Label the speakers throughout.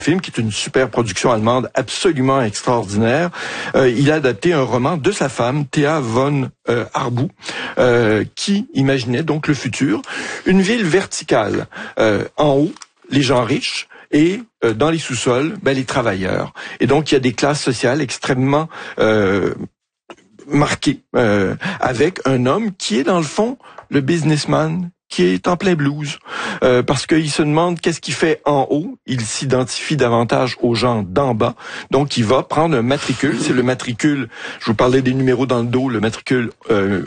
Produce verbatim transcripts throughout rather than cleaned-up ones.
Speaker 1: film qui est une super production allemande absolument extraordinaire. Euh, il a adapté un roman de sa femme, Thea von euh, Harbou, euh, qui imaginait donc le futur, une ville verticale, euh, en haut, les gens riches, et euh, dans les sous-sols, ben, les travailleurs. Et donc, il y a des classes sociales extrêmement euh, marquées, euh, avec un homme qui est, dans le fond, le businessman qui est en plein blues, euh, parce qu'il se demande qu'est-ce qu'il fait en haut. Il s'identifie davantage aux gens d'en bas. Donc, il va prendre un matricule. C'est le matricule, je vous parlais des numéros dans le dos, le matricule euh,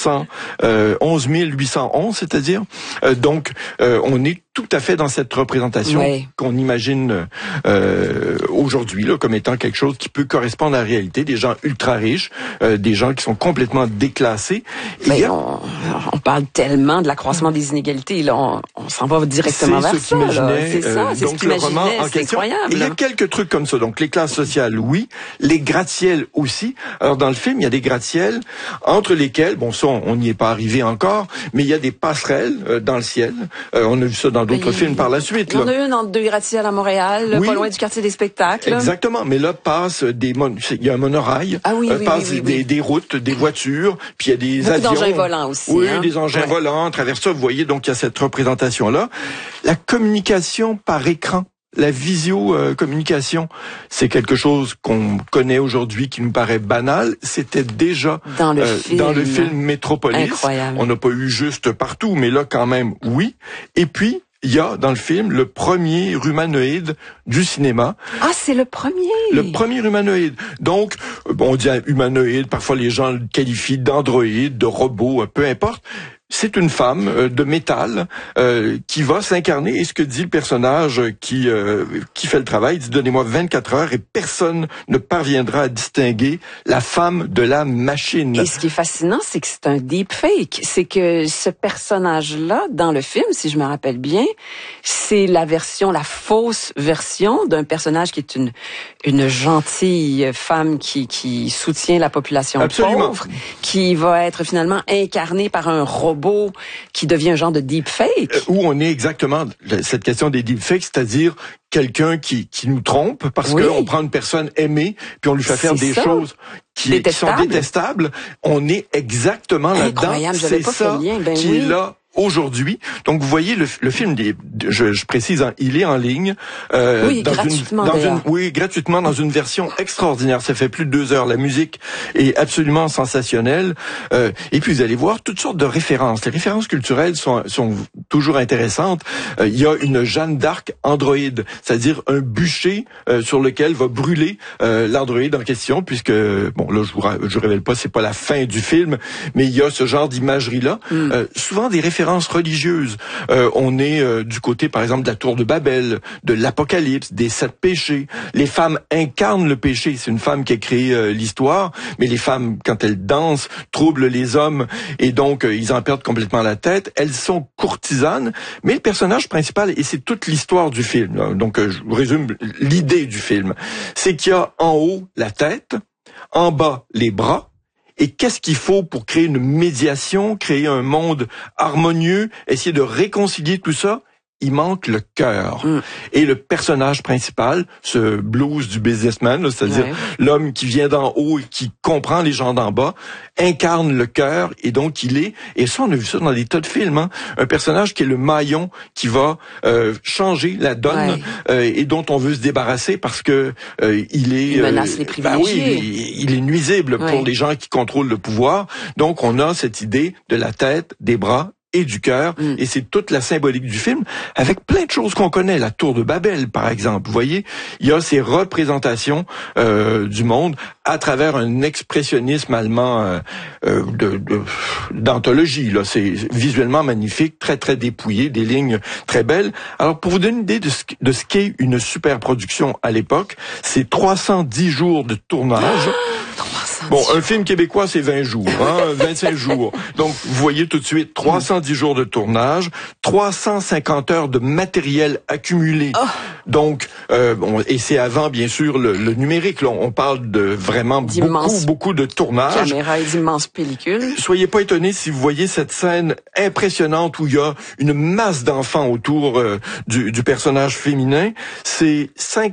Speaker 1: onze mille huit cent onze, c'est-à-dire. Euh, donc, euh, on est tout à fait dans cette représentation ouais. qu'on imagine euh, aujourd'hui là, comme étant quelque chose qui peut correspondre à la réalité. Des gens ultra riches, euh, des gens qui sont complètement déclassés.
Speaker 2: Mais a... on, on parle tellement de l'accroissement des inégalités, là, on, on s'en va directement vers ça. C'est ça, c'est ce qu'il imaginait, c'est incroyable.
Speaker 1: Il y a quelques trucs comme ça. Donc, les classes sociales, oui. Les gratte-ciels aussi. Alors, dans le film, il y a des gratte-ciels entre lesquels, bon, ça, on n'y est pas arrivé encore, mais il y a des passerelles euh, dans le ciel. Euh, on a vu ça dans d'autres oui. films par la suite.
Speaker 2: Il y en a une entre deux gratte-ciels à Montréal, oui. pas loin du quartier des spectacles.
Speaker 1: Exactement. Mais là, passe des mon... il y a un monorail,
Speaker 2: ah oui,
Speaker 1: euh,
Speaker 2: oui,
Speaker 1: passe
Speaker 2: oui, oui,
Speaker 1: des,
Speaker 2: oui.
Speaker 1: des routes, des voitures, puis il y a des
Speaker 2: Beaucoup
Speaker 1: avions.
Speaker 2: d'engins volants aussi.
Speaker 1: Oui,
Speaker 2: hein?
Speaker 1: des engins
Speaker 2: ouais.
Speaker 1: volants, à travers ça, vous voyez, donc il y a cette représentation-là. La communication par écran. La visio-communication, c'est quelque chose qu'on connaît aujourd'hui, qui nous paraît banal. C'était déjà
Speaker 2: dans le, euh, film.
Speaker 1: Dans le film Metropolis.
Speaker 2: Incroyable.
Speaker 1: On n'a pas eu juste partout, mais là, quand même, oui. Et puis, il y a dans le film le premier humanoïde du cinéma.
Speaker 2: Ah, c'est le premier.
Speaker 1: Le premier humanoïde. Donc, bon, on dit humanoïde, parfois les gens le qualifient d'androïde, de robot, peu importe. C'est une femme euh, de métal euh, qui va s'incarner. Et ce que dit le personnage qui euh, qui fait le travail, il dit « Donnez-moi vingt-quatre heures et personne ne parviendra à distinguer la femme de la machine. »
Speaker 2: Et ce qui est fascinant, c'est que c'est un deepfake. C'est que ce personnage-là, dans le film, si je me rappelle bien, c'est la version, la fausse version d'un personnage qui est une une gentille femme qui qui soutient la population
Speaker 1: Absolument.
Speaker 2: pauvre, qui va être finalement incarnée par un robot qui devient un genre de deepfake.
Speaker 1: Euh, où on est exactement cette question des deepfakes, c'est-à-dire quelqu'un qui qui nous trompe parce oui. qu'on prend une personne aimée puis on lui fait faire des ça. choses qui, qui sont détestables. On est exactement là-dedans. C'est
Speaker 2: pas
Speaker 1: ça
Speaker 2: fait lien. Ben
Speaker 1: qui
Speaker 2: oui.
Speaker 1: est là aujourd'hui. Donc vous voyez le, le film, des, je, je précise, hein, il est en ligne.
Speaker 2: Euh, oui, dans gratuitement
Speaker 1: une, dans
Speaker 2: une,
Speaker 1: Oui, gratuitement dans une version extraordinaire. Ça fait plus de deux heures. La musique est absolument sensationnelle. Euh, et puis vous allez voir toutes sortes de références. Les références culturelles sont, sont toujours intéressantes. Euh, il y a une Jeanne d'Arc androïde, c'est-à-dire un bûcher euh, sur lequel va brûler euh, l'androïde en question, puisque bon là je vous je vous révèle pas, c'est pas la fin du film, mais il y a ce genre d'imagerie là. Mm. Euh, souvent des références religieuses. Euh, on est euh, du côté, par exemple, de la Tour de Babel, de l'Apocalypse, des sept péchés. Les femmes incarnent le péché. C'est une femme qui a créé euh, l'histoire, mais les femmes, quand elles dansent, troublent les hommes et donc euh, ils en perdent complètement la tête. Elles sont courtisanes, mais le personnage principal, et c'est toute l'histoire du film, là, donc euh, je vous résume l'idée du film, c'est qu'il y a en haut la tête, en bas les bras. Et qu'est-ce qu'il faut pour créer une médiation, créer un monde harmonieux, essayer de réconcilier tout ça? Il manque le cœur. Mm. Et le personnage principal, ce blues du businessman, c'est-à-dire ouais. l'homme qui vient d'en haut et qui comprend les gens d'en bas, incarne le cœur et donc il est, et ça on a vu ça dans des tas de films, hein, un personnage qui est le maillon qui va euh, changer la donne ouais. euh, et dont on veut se débarrasser parce que euh, il est...
Speaker 2: Il menace euh, les privilégiés.
Speaker 1: Ben oui, il, il est nuisible ouais. pour les gens qui contrôlent le pouvoir. Donc on a cette idée de la tête, des bras et du cœur, mm. et c'est toute la symbolique du film, avec plein de choses qu'on connaît, la Tour de Babel, par exemple. Vous voyez, il y a ces représentations euh, du monde à travers un expressionnisme allemand euh, euh, de, de, d'anthologie. Là, c'est visuellement magnifique, très très dépouillé, des lignes très belles. Alors, pour vous donner une idée de ce, de ce qu'est une super production à l'époque, c'est trois cent dix jours de tournage. Bon, un film québécois, c'est vingt jours, hein, vingt-cinq jours. Donc, vous voyez tout de suite, trois cent dix jours de tournage, trois cent cinquante heures de matériel accumulé. Oh. Donc, euh, bon, et c'est avant, bien sûr, le, le numérique. Là, on parle de vraiment beaucoup, beaucoup de tournage.
Speaker 2: Caméra et d'immenses pellicules.
Speaker 1: Soyez pas étonnés si vous voyez cette scène impressionnante où il y a une masse d'enfants autour euh, du, du personnage féminin. C'est cinq